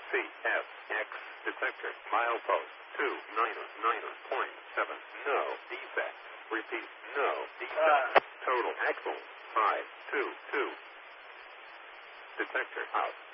CFX detector. Milepost 299.7. No defect. Repeat, no defect. Total axle 522. Detector out.